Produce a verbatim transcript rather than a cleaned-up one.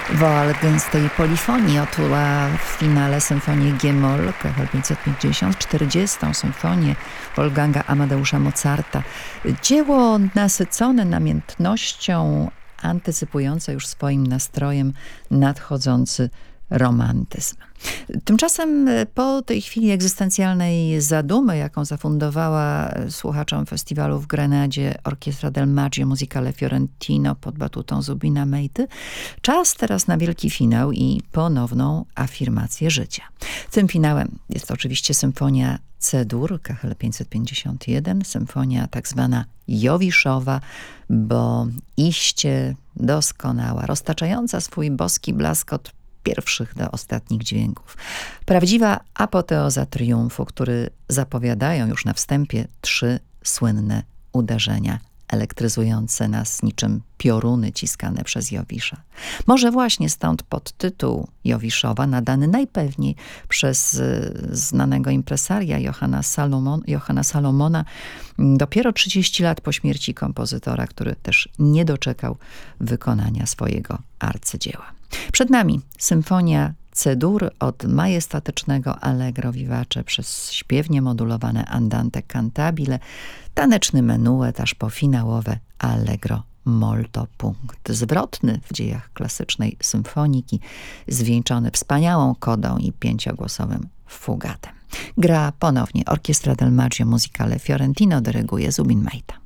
Woal gęstej polifonii otula w finale symfonię G-moll K H pięćset pięćdziesiąt, czterdziestą symfonię Wolfganga Amadeusza Mozarta. Dzieło nasycone namiętnością, antycypujące już swoim nastrojem nadchodzący romantyzm. Tymczasem po tej chwili egzystencjalnej zadumy, jaką zafundowała słuchaczom festiwalu w Grenadzie Orkiestra del Maggio Musicale Fiorentino pod batutą Zubina Mejty, czas teraz na wielki finał i ponowną afirmację życia. Tym finałem jest oczywiście symfonia C-dur K H pięćset pięćdziesiąt jeden, symfonia tak zwana Jowiszowa, bo iście doskonała, roztaczająca swój boski blask od pierwszych do ostatnich dźwięków. Prawdziwa apoteoza triumfu, który zapowiadają już na wstępie trzy słynne uderzenia, elektryzujące nas niczym pioruny ciskane przez Jowisza. Może właśnie stąd podtytuł Jowiszowa, nadany najpewniej przez znanego impresaria Johanna, Salomon, Johanna Salomona dopiero trzydzieści lat po śmierci kompozytora, który też nie doczekał wykonania swojego arcydzieła. Przed nami symfonia C-dur od majestatycznego allegro vivace przez śpiewnie modulowane andante cantabile, taneczny menuet aż po finałowe allegro molto punkt. Zwrotny w dziejach klasycznej symfoniki, zwieńczony wspaniałą kodą i pięciogłosowym fugatem. Gra ponownie Orkiestra del Maggio Musicale Fiorentino, dyryguje Zubin Mejta.